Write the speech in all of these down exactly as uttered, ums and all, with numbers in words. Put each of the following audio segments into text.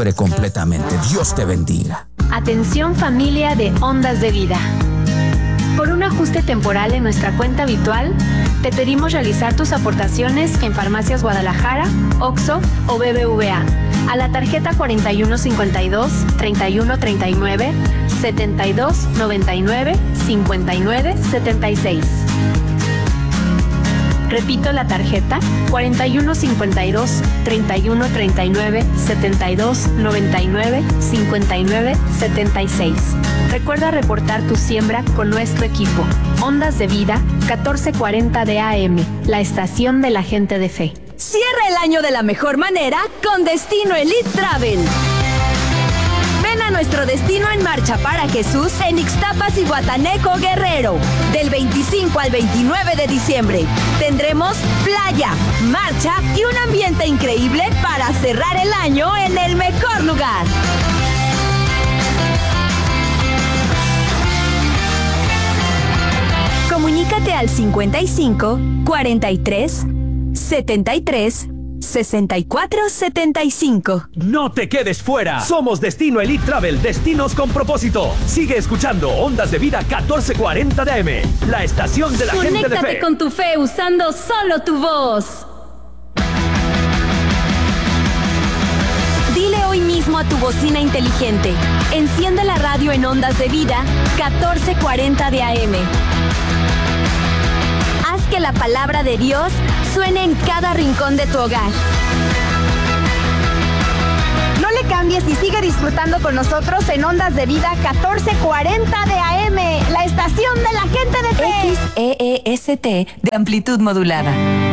padre completamente. Dios te bendiga. Atención familia de Ondas de Vida. Por un ajuste temporal en nuestra cuenta habitual, te pedimos realizar tus aportaciones en Farmacias Guadalajara, Oxxo o B B V A a la tarjeta cuarenta y uno cincuenta y dos, treinta y uno treinta y nueve, setenta y dos noventa y nueve, cincuenta y nueve setenta y seis. Repito la tarjeta cuarenta y uno cincuenta y dos, treinta y uno treinta y nueve, setenta y dos noventa y nueve, cincuenta y nueve setenta y seis. Recuerda reportar tu siembra con nuestro equipo. Ondas de Vida, catorce cuarenta de A M, la estación de la gente de fe. Cierra el año de la mejor manera con Destino Elite Travel. Ven a nuestro Destino en Marcha para Jesús en Ixtapas y Guataneco, Guerrero. Del veinticinco al veintinueve de diciembre. Tendremos playa, marcha y un ambiente increíble para cerrar el año en el mejor lugar. Comunícate al cincuenta y cinco, cuarenta y tres, setenta y tres, sesenta y cuatro setenta y cinco. No te quedes fuera. Somos Destino Elite Travel, destinos con propósito. Sigue escuchando Ondas de Vida catorce cuarenta de A M, la estación de la gente de fe. Conéctate con tu fe usando solo tu voz. Dile hoy mismo a tu bocina inteligente: enciende la radio en Ondas de Vida catorce cuarenta de A M. Haz que la palabra de Dios suene en cada rincón de tu hogar. No le cambies y sigue disfrutando con nosotros en Ondas de Vida catorce cuarenta de A M, la estación de la gente de fe. X E E S T de amplitud modulada.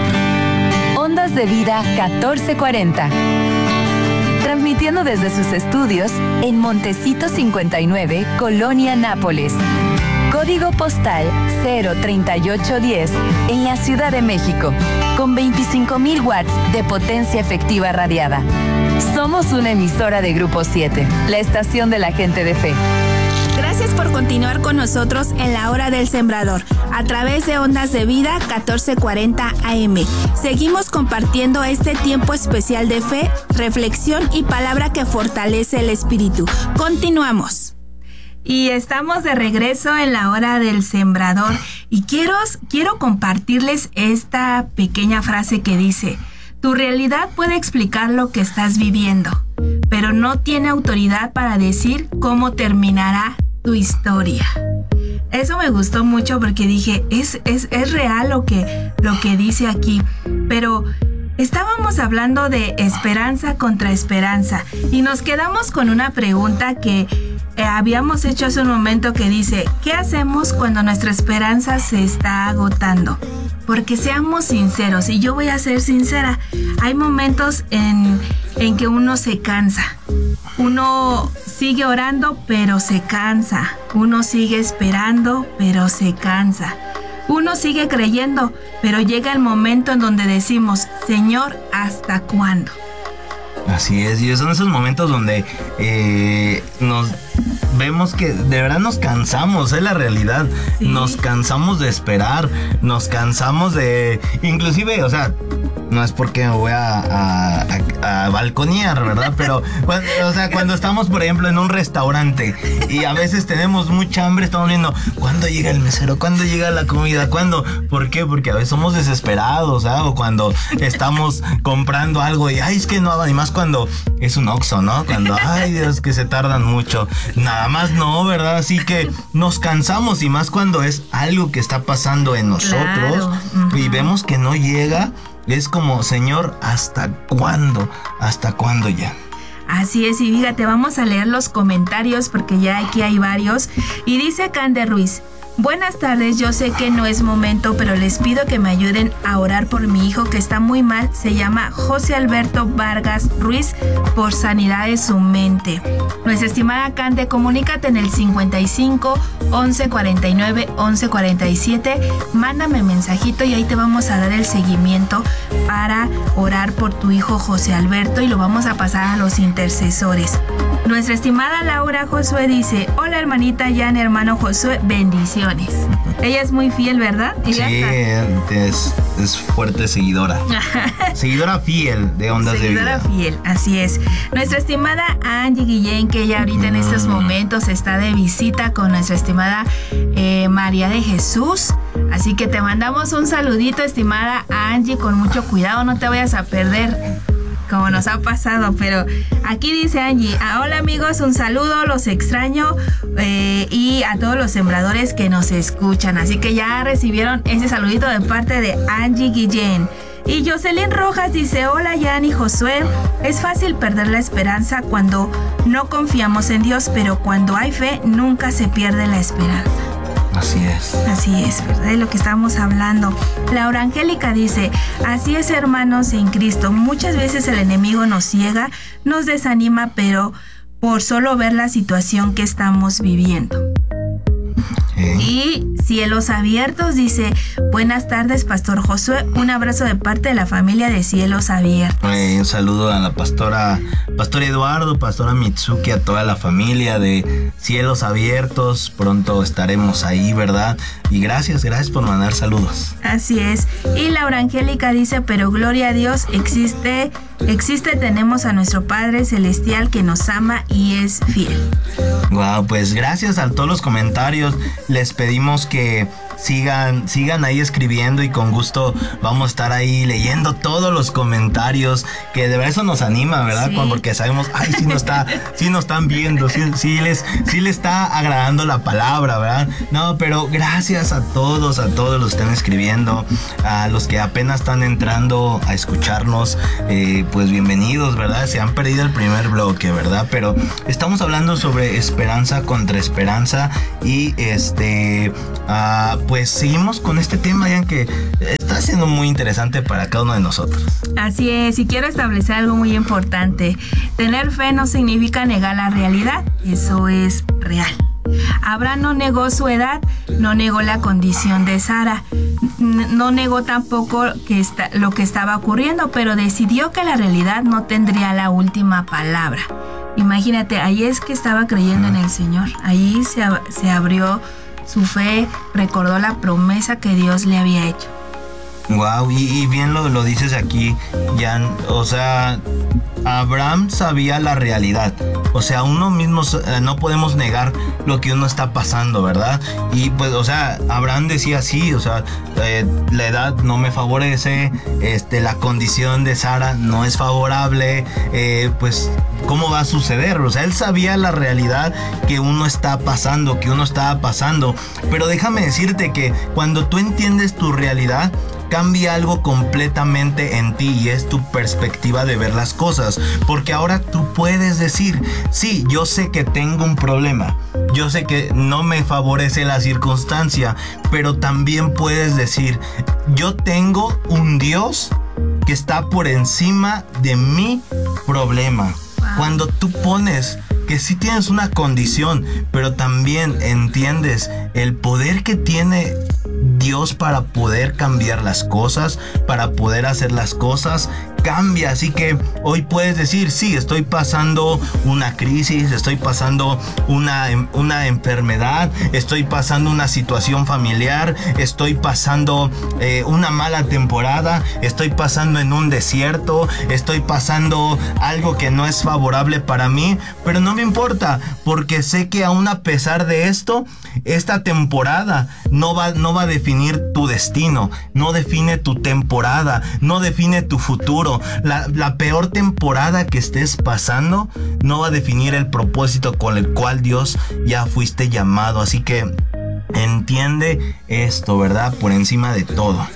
Ondas de Vida catorce cuarenta. Transmitiendo desde sus estudios en Montecito cincuenta y nueve, Colonia Nápoles. Código postal cero treinta y ocho diez en la Ciudad de México, con veinticinco mil watts de potencia efectiva radiada. Somos una emisora de Grupo siete, la estación de la gente de fe. Gracias por continuar con nosotros en la Hora del Sembrador, a través de Ondas de Vida catorce cuarenta A M. Seguimos compartiendo este tiempo especial de fe, reflexión y palabra que fortalece el espíritu. Continuamos. Y estamos de regreso en la Hora del Sembrador y quiero, quiero compartirles esta pequeña frase que dice: tu realidad puede explicar lo que estás viviendo, pero no tiene autoridad para decir cómo terminará tu historia. Eso me gustó mucho porque dije, es, es, es real lo que, lo que dice aquí, pero estábamos hablando de esperanza contra esperanza y nos quedamos con una pregunta que eh, habíamos hecho hace un momento que dice: ¿qué hacemos cuando nuestra esperanza se está agotando? Porque seamos sinceros, y yo voy a ser sincera, hay momentos en, en que uno se cansa. Uno sigue orando, pero se cansa. Uno sigue esperando, pero se cansa. Uno sigue creyendo, pero llega el momento en donde decimos: Señor, ¿hasta cuándo? Así es, y son esos momentos donde eh, nos vemos que de verdad nos cansamos, es la realidad. Sí. Nos cansamos de esperar, nos cansamos de... Inclusive, o sea, no es porque me voy a, a, a, a balconear, ¿verdad? Pero, cuando, o sea, cuando estamos, por ejemplo, en un restaurante y a veces tenemos mucha hambre, estamos viendo ¿cuándo llega el mesero? ¿Cuándo llega la comida? ¿Cuándo? ¿Por qué? Porque a veces somos desesperados, ¿sabes? O cuando estamos comprando algo y, ay, es que no, y más cuando es un Oxxo, ¿no? Cuando, ay, Dios, que se tardan mucho. Nada más no, ¿verdad? Así que nos cansamos, y más cuando es algo que está pasando en nosotros, claro. Uh-huh. Y vemos que no llega. Es como, Señor, ¿hasta cuándo? ¿Hasta cuándo ya? Así es, y fíjate, vamos a leer los comentarios porque ya aquí hay varios. Y dice Cande Ruiz: buenas tardes, yo sé que no es momento, pero les pido que me ayuden a orar por mi hijo que está muy mal. Se llama José Alberto Vargas Ruiz, por sanidad de su mente. Nuestra estimada Cande, comunícate en el cincuenta y cinco, once cuarenta y nueve, once cuarenta y siete. Mándame mensajito y ahí te vamos a dar el seguimiento para orar por tu hijo José Alberto y lo vamos a pasar a los intercesores. Nuestra estimada Laura Josué dice: hola hermanita Jan, hermano Josué, bendiciones. Ella es muy fiel, ¿verdad? Ella sí, es, es fuerte seguidora. Seguidora fiel de Ondas seguidora de Vida. Seguidora fiel, así es. Nuestra estimada Angie Guillén, que ella ahorita mm. en estos momentos está de visita con nuestra estimada eh, María de Jesús. Así que te mandamos un saludito, estimada Angie, con mucho cuidado, no te vayas a perder como nos ha pasado. Pero aquí dice Angie, ah, hola amigos, un saludo, los extraño eh, y a todos los sembradores que nos escuchan. Así que ya recibieron ese saludito de parte de Angie Guillén. Y Jocelyn Rojas dice, hola Jan y Josué, es fácil perder la esperanza cuando no confiamos en Dios, pero cuando hay fe nunca se pierde la esperanza. Así es. Así es, ¿verdad? De lo que estamos hablando. Laura Angélica dice, así es, hermanos en Cristo. Muchas veces el enemigo nos ciega, nos desanima, pero por solo ver la situación que estamos viviendo. ¿Eh? Y Cielos Abiertos dice, buenas tardes, Pastor Josué, un abrazo de parte de la familia de Cielos Abiertos. Eh, un saludo a la pastora, Pastor Eduardo, Pastora Mitsuki, a toda la familia de Cielos Abiertos. Pronto estaremos ahí, ¿verdad? Y gracias, gracias por mandar saludos. Así es. Y Laura Angélica dice, pero gloria a Dios, existe, existe, tenemos a nuestro Padre Celestial que nos ama y es fiel. Wow, pues gracias a todos los comentarios. Les pedimos que sigan, sigan ahí escribiendo y con gusto vamos a estar ahí leyendo todos los comentarios, que de verdad eso nos anima, ¿verdad? Sí. Porque sabemos, ay, sí nos está, sí nos están viendo, sí, sí les, sí les está agradando la palabra, ¿verdad? No, pero gracias a todos, a todos los que están escribiendo, a los que apenas están entrando a escucharnos, eh, pues bienvenidos, ¿verdad? Se han perdido el primer bloque, ¿verdad? Pero estamos hablando sobre esperanza contra esperanza y este, uh, pues seguimos con este tema, ya que está siendo muy interesante para cada uno de nosotros. Así es, y quiero establecer algo muy importante. Tener fe no significa negar la realidad, eso es real. Abraham no negó su edad, no negó la condición de Sara, no negó tampoco que está, lo que estaba ocurriendo, pero decidió que la realidad no tendría la última palabra. Imagínate, ahí es que estaba creyendo en el Señor, ahí se, se abrió su fe, recordó la promesa que Dios le había hecho. Wow, y, y bien lo, lo dices aquí, Jan, o sea, Abraham sabía la realidad, o sea, uno mismo eh, no podemos negar lo que uno está pasando, ¿verdad? Y pues, o sea, Abraham decía sí, o sea, eh, la edad no me favorece, este, la condición de Sara no es favorable, eh, pues, ¿cómo va a suceder? O sea, él sabía la realidad que uno está pasando, que uno estaba pasando, pero déjame decirte que cuando tú entiendes tu realidad, cambia algo completamente en ti y es tu perspectiva de ver las cosas, porque ahora tú puedes decir, sí, yo sé que tengo un problema, yo sé que no me favorece la circunstancia, pero también puedes decir, yo tengo un Dios que está por encima de mi problema. Cuando tú pones que sí tienes una condición, pero también entiendes el poder que tiene Dios para poder cambiar las cosas, para poder hacer las cosas, cambia. Así que hoy puedes decir, sí, estoy pasando una crisis, estoy pasando una, una enfermedad, estoy pasando una situación familiar, estoy pasando eh, una mala temporada, estoy pasando en un desierto, estoy pasando algo que no es favorable para mí, pero no me importa, porque sé que aún a pesar de esto, esta temporada no va, no va a definir tu destino, no define tu temporada, no define tu futuro. La, la peor temporada que estés pasando no va a definir el propósito con el cual Dios ya fuiste llamado. Así que entiende esto, ¿verdad? Por encima de todo.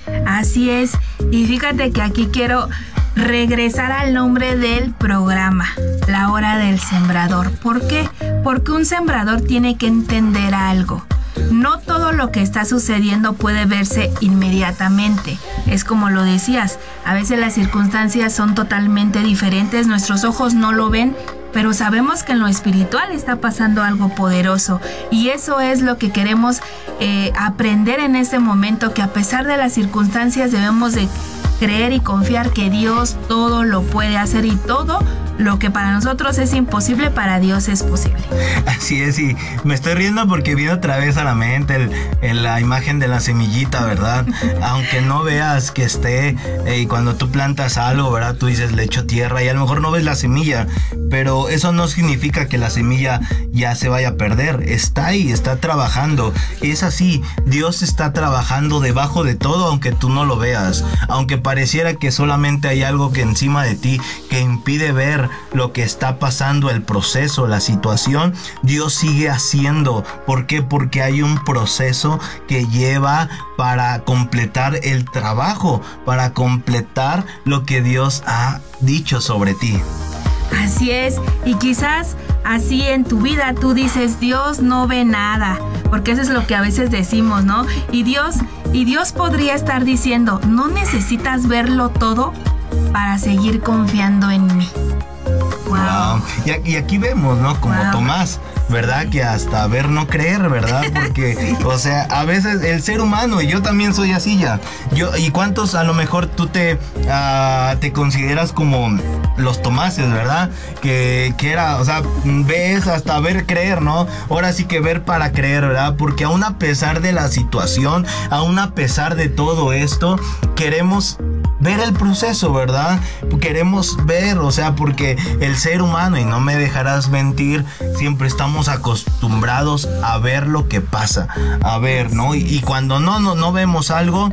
Así es. Y fíjate que aquí quiero regresar al nombre del programa, La Hora del Sembrador. ¿Por qué? Porque un sembrador tiene que entender algo. No todo lo que está sucediendo puede verse inmediatamente. Es como lo decías, a veces las circunstancias son totalmente diferentes, nuestros ojos no lo ven, pero sabemos que en lo espiritual está pasando algo poderoso. Y eso es lo que queremos eh, aprender en este momento, que a pesar de las circunstancias debemos de creer y confiar que Dios todo lo puede hacer y todo lo que para nosotros es imposible, para Dios es posible. Así es, y me estoy riendo porque viene otra vez a la mente el, el, la imagen de la semillita, ¿verdad? Aunque no veas que esté, eh, y cuando tú plantas algo, ¿verdad? Tú dices, le echo tierra y a lo mejor no ves la semilla, pero eso no significa que la semilla ya se vaya a perder. Está ahí, está trabajando. Es así, Dios está trabajando debajo de todo, aunque tú no lo veas. Aunque pareciera que solamente hay algo que encima de ti que impide ver lo que está pasando, el proceso, la situación, Dios sigue haciendo. ¿Por qué? Porque hay un proceso que lleva para completar el trabajo, para completar lo que Dios ha dicho sobre ti. Así es, y quizás así en tu vida tú dices, Dios no ve nada, porque eso es lo que a veces decimos, ¿no? Y Dios, y Dios podría estar diciendo, no necesitas verlo todo para seguir confiando en mí. Wow. Wow. Y, y aquí vemos, ¿no? Como wow. Tomás, ¿verdad? Que hasta ver no creer, ¿verdad? Porque, sí. O sea, a veces el ser humano, y yo también soy así ya. Yo, ¿y cuántos a lo mejor tú te, uh, te consideras como los Tomases, ¿verdad? Que, que era, o sea, ves hasta ver creer, ¿no? Ahora sí que ver para creer, ¿verdad? Porque aún a pesar de la situación, aún a pesar de todo esto, queremos ver el proceso, ¿verdad? Queremos ver, o sea, porque el ser humano, y no me dejarás mentir, siempre estamos acostumbrados a ver lo que pasa, a ver, ¿no? Y, y cuando no, no, no vemos algo,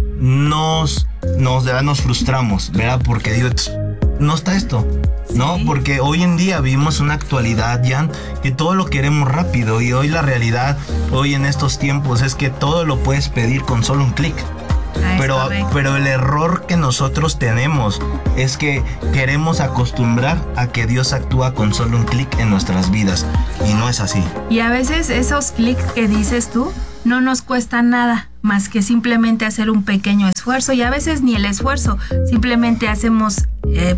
nos, nos, nos frustramos, ¿verdad? Porque digo, no está esto, ¿no? Sí. Porque hoy en día vivimos una actualidad, Jan, que todo lo queremos rápido, y hoy la realidad, hoy en estos tiempos, es que todo lo puedes pedir con solo un clic. Pero, pero el error que nosotros tenemos es que queremos acostumbrar a que Dios actúa con solo un clic en nuestras vidas, y no es así. Y a veces esos clics que dices tú no nos cuestan nada más que simplemente hacer un pequeño esfuerzo, y a veces ni el esfuerzo, simplemente hacemos, eh,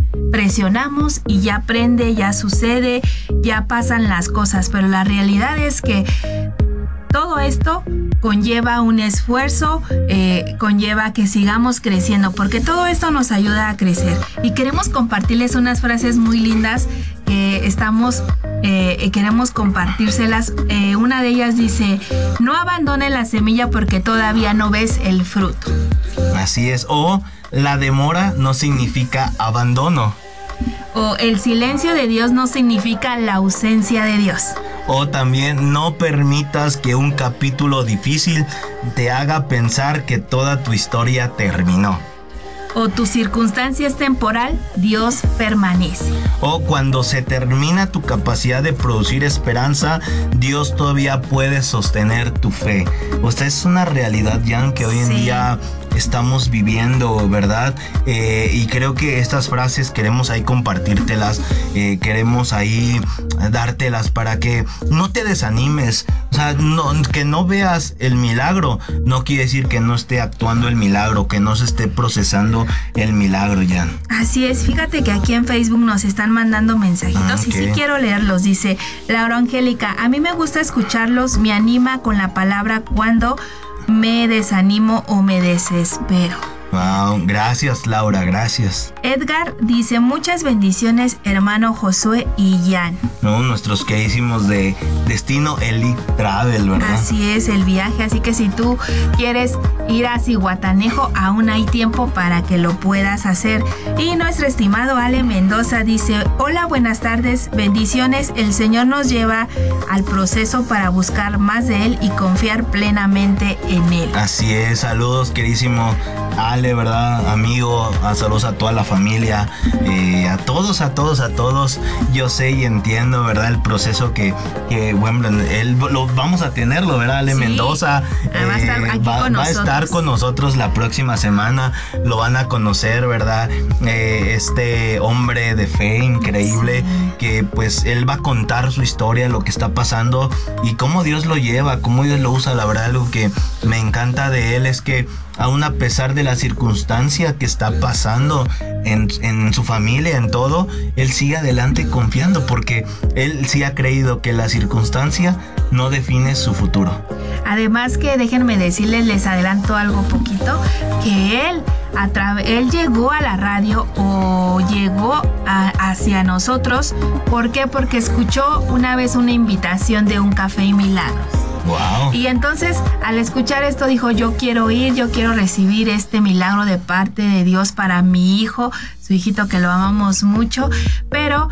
presionamos y ya prende, ya sucede, ya pasan las cosas, pero la realidad es que todo esto conlleva un esfuerzo, eh, conlleva que sigamos creciendo, porque todo esto nos ayuda a crecer. Y queremos compartirles unas frases muy lindas que estamos, eh, queremos compartírselas. Eh, una de ellas dice, no abandones la semilla porque todavía no ves el fruto. Así es, o la demora no significa abandono. O el silencio de Dios no significa la ausencia de Dios. O también no permitas que un capítulo difícil te haga pensar que toda tu historia terminó. O tu circunstancia es temporal, Dios permanece. O cuando se termina tu capacidad de producir esperanza, Dios todavía puede sostener tu fe. O sea, es una realidad, Jan, que hoy en sí. día estamos viviendo, ¿verdad? Eh, y creo que estas frases queremos ahí compartírtelas, eh, queremos ahí dártelas para que no te desanimes. O sea, no, que no veas el milagro no quiere decir que no esté actuando el milagro, que no se esté procesando el milagro, ya. Así es, fíjate que aquí en Facebook nos están mandando mensajitos, ah, okay. y sí quiero leerlos. Dice Laura Angélica, a mí me gusta escucharlos, me anima con la palabra cuando me desanimo o me desespero. Wow, gracias Laura, gracias. Edgar dice, muchas bendiciones hermano Josué y Jan. No, nuestros que hicimos de Destino Elite Travel, ¿verdad? Así es, el viaje, así que si tú quieres ir a Zihuatanejo, aún hay tiempo para que lo puedas hacer. Y nuestro estimado Ale Mendoza dice, hola, buenas tardes, bendiciones, el Señor nos lleva al proceso para buscar más de Él y confiar plenamente en Él. Así es, saludos queridísimo Ale, ¿verdad? Amigo, a saludos a toda la familia, eh, a todos, a todos, a todos. Yo sé y entiendo, ¿verdad? El proceso que, que bueno, él lo vamos a tenerlo, ¿verdad? Ale sí. Mendoza eh, va, a estar, aquí va, con va a estar con nosotros la próxima semana. Lo van a conocer, ¿verdad? Eh, este hombre de fe increíble, sí. que pues él va a contar su historia, lo que está pasando y cómo Dios lo lleva, cómo Dios lo usa. La verdad, algo que me encanta de él es que aún a pesar de la circunstancia que está pasando en, en su familia, en todo, él sigue adelante confiando, porque él sí ha creído que la circunstancia no define su futuro. Además que déjenme decirles, les adelanto algo poquito, que él, a través, él llegó a la radio o llegó a, hacia nosotros. ¿Por qué? Porque escuchó una vez una invitación de un Café y Milagros. Wow. Y entonces al escuchar esto dijo, yo quiero ir, yo quiero recibir este milagro de parte de Dios para mi hijo, su hijito que lo amamos mucho, pero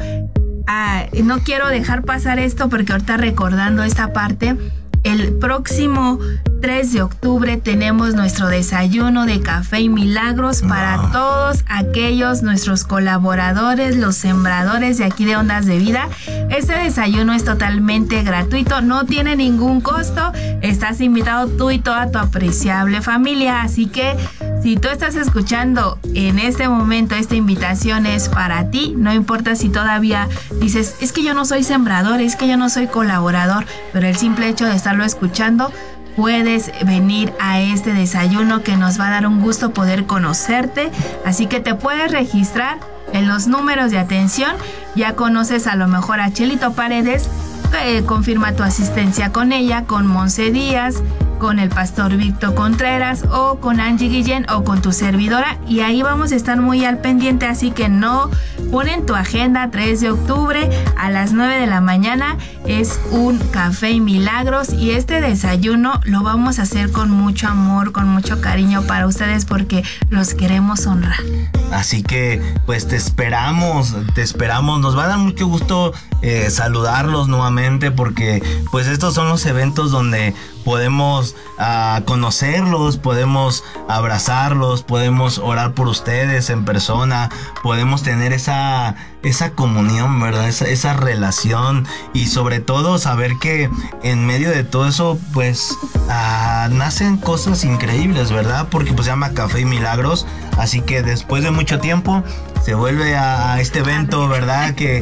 ah, no quiero dejar pasar esto porque ahorita recordando esta parte, el próximo tres de octubre tenemos nuestro desayuno de Café y Milagros para no. todos aquellos nuestros colaboradores, los sembradores de aquí de Ondas de Vida. Este desayuno es totalmente gratuito, no tiene ningún costo. Estás invitado tú y toda tu apreciable familia. Así que si tú estás escuchando en este momento, esta invitación es para ti. No importa si todavía dices, es que yo no soy sembrador, es que yo no soy colaborador, pero el simple hecho de estarlo escuchando, puedes venir a este desayuno que nos va a dar un gusto poder conocerte. Así que te puedes registrar en los números de atención. Ya conoces a lo mejor a Chelito Paredes, eh, confirma tu asistencia con ella, con Monse Díaz, con el pastor Víctor Contreras o con Angie Guillén o con tu servidora, y ahí vamos a estar muy al pendiente. Así que no, pon en tu agenda tres de octubre a las nueve de la mañana, es un Café y Milagros, y este desayuno lo vamos a hacer con mucho amor, con mucho cariño para ustedes, porque los queremos honrar. Así que pues te esperamos, te esperamos, nos va a dar mucho gusto eh, saludarlos nuevamente, porque pues estos son los eventos donde podemos uh, conocerlos, podemos abrazarlos, podemos orar por ustedes en persona, podemos tener esa, esa comunión, ¿verdad? Esa, esa relación, y sobre todo saber que en medio de todo eso pues uh, nacen cosas increíbles, ¿verdad? Porque pues se llama Café y Milagros, así que después de mucho tiempo se vuelve a, a este evento, ¿verdad? Que,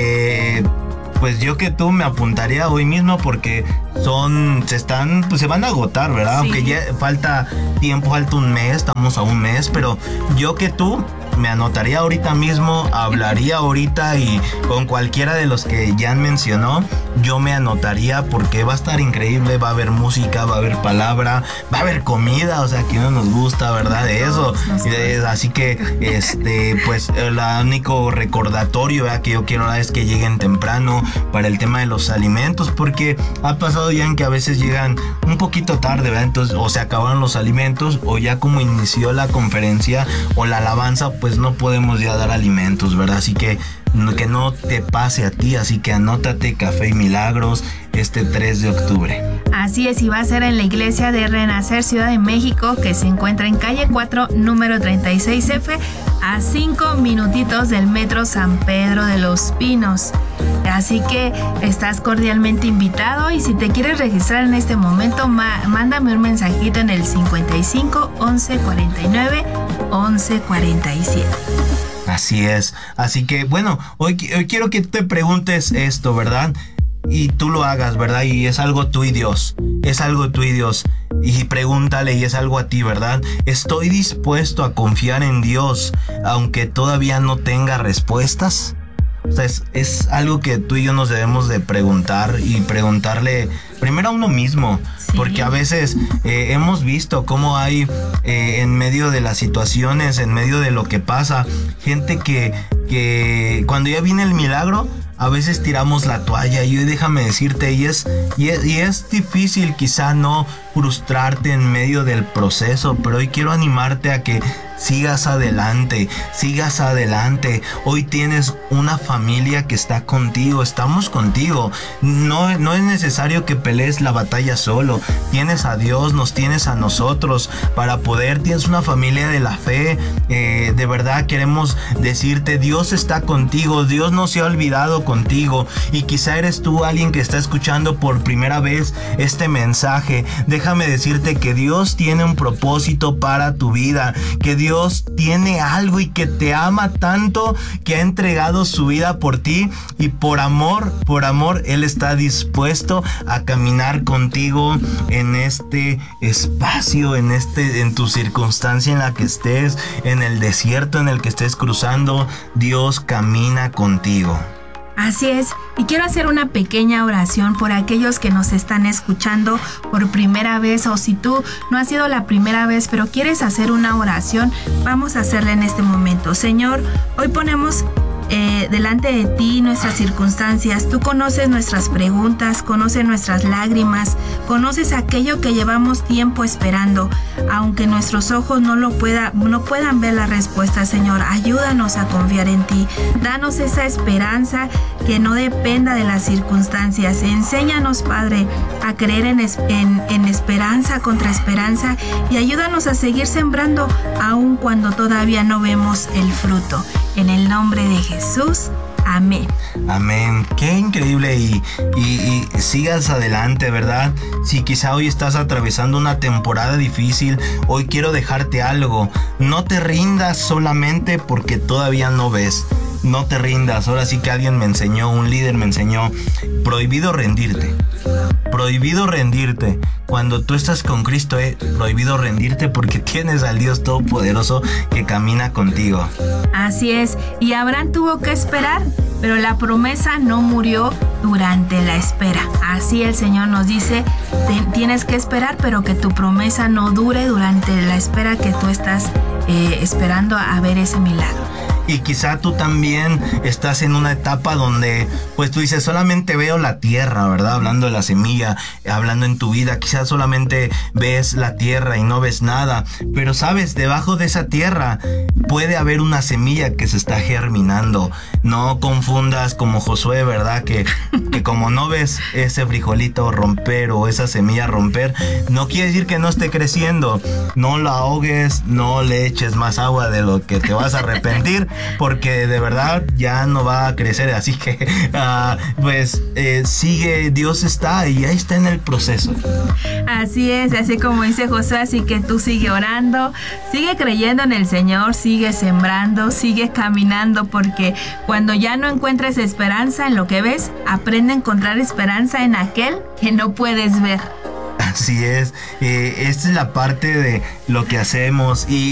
que pues yo que tú me apuntaría hoy mismo, porque son, se están, pues se van a agotar, ¿verdad? Sí. Aunque ya falta tiempo, falta un mes, estamos a un mes, pero yo que tú me anotaría ahorita mismo, hablaría ahorita, y con cualquiera de los que ya mencionó, yo me anotaría, porque va a estar increíble, va a haber música, va a haber palabra, va a haber comida, o sea, que no nos gusta, ¿verdad? De eso. Así que, este, pues, el único recordatorio, ¿verdad?, que yo quiero dar es que lleguen temprano para el tema de los alimentos, porque ha pasado ya en que a veces llegan un poquito tarde, ¿verdad? Entonces, o se acabaron los alimentos, o ya como inició la conferencia o la alabanza, pues no podemos ya dar alimentos, ¿verdad? Así que que no te pase a ti, así que anótate Café y Milagros este tres de octubre. Así es, y va a ser en la iglesia de Renacer Ciudad de México, que se encuentra en calle cuatro, número treinta y seis F, a cinco minutitos del metro San Pedro de los Pinos. Así que estás cordialmente invitado, y si te quieres registrar en este momento, ma- mándame un mensajito en el cincuenta y cinco, once, cuarenta y nueve, once, cuarenta y siete. Así es, así que bueno, hoy, hoy quiero que te preguntes esto, ¿verdad? Y tú lo hagas, ¿verdad? Y es algo tú y Dios, es algo tú y Dios, y pregúntale, y es algo a ti, ¿verdad? ¿Estoy dispuesto a confiar en Dios aunque todavía no tenga respuestas? O sea, es, es algo que tú y yo nos debemos de preguntar, y preguntarle primero a uno mismo, sí. Porque a veces eh, hemos visto cómo hay eh, en medio de las situaciones, en medio de lo que pasa, gente que, que cuando ya viene el milagro, a veces tiramos la toalla. Y hoy déjame decirte, y es, y es, y es difícil quizá no frustrarte en medio del proceso, pero hoy quiero animarte a que sigas adelante, sigas adelante. Hoy tienes una familia que está contigo, estamos contigo. No, no es necesario que pelees la batalla solo. Tienes a Dios, nos tienes a nosotros para poder, tienes una familia de la fe. Eh, de verdad queremos decirte, Dios está contigo, Dios no se ha olvidado contigo. Y quizá eres tú alguien que está escuchando por primera vez este mensaje. Déjame decirte que Dios tiene un propósito para tu vida, que Dios Dios tiene algo y que te ama tanto que ha entregado su vida por ti, y por amor, por amor, Él está dispuesto a caminar contigo en este espacio, en este, en tu circunstancia en la que estés, en el desierto en el que estés cruzando. Dios camina contigo. Así es, y quiero hacer una pequeña oración por aquellos que nos están escuchando por primera vez, o si tú no has sido la primera vez pero quieres hacer una oración, vamos a hacerla en este momento. Señor, hoy ponemos Eh, delante de ti nuestras circunstancias. Tú conoces nuestras preguntas, conoces nuestras lágrimas, conoces aquello que llevamos tiempo esperando. Aunque nuestros ojos no lo pueda, no puedan ver la respuesta, Señor, ayúdanos a confiar en ti. Danos esa esperanza que no dependa de las circunstancias. Enséñanos, Padre, a creer en, en, en esperanza contra esperanza, y ayúdanos a seguir sembrando aun cuando todavía no vemos el fruto. En el nombre de Jesús, amén. Amén. Qué increíble, y, y, y sigas adelante, ¿verdad? Si quizá hoy estás atravesando una temporada difícil, hoy quiero dejarte algo. No te rindas solamente porque todavía no ves. No te rindas. Ahora sí que alguien me enseñó, un líder me enseñó, prohibido rendirte. Prohibido rendirte. Cuando tú estás con Cristo, es eh, prohibido rendirte, porque tienes al Dios Todopoderoso que camina contigo. Así es, y Abraham tuvo que esperar, pero la promesa no murió durante la espera. Así el Señor nos dice, tienes que esperar, pero que tu promesa no dure durante la espera que tú estás eh, esperando a ver ese milagro. Y quizá tú también estás en una etapa donde pues tú dices, solamente veo la tierra, ¿verdad? Hablando de la semilla, hablando en tu vida, quizás solamente ves la tierra y no ves nada. Pero sabes, debajo de esa tierra puede haber una semilla que se está germinando. No confundas como Josué, ¿verdad? Que, que como no ves ese frijolito romper o esa semilla romper, no quiere decir que no esté creciendo. No la ahogues, no le eches más agua de lo que te vas a arrepentir, porque de verdad ya no va a crecer. Así que uh, pues eh, sigue, Dios está y ahí está en el proceso. Así es, así como dice Josué, así que tú sigue orando, sigue creyendo en el Señor, sigue sembrando, sigue caminando, porque cuando ya no encuentres esperanza en lo que ves, aprende a encontrar esperanza en aquel que no puedes ver. Así es, eh, esta es la parte de lo que hacemos. Y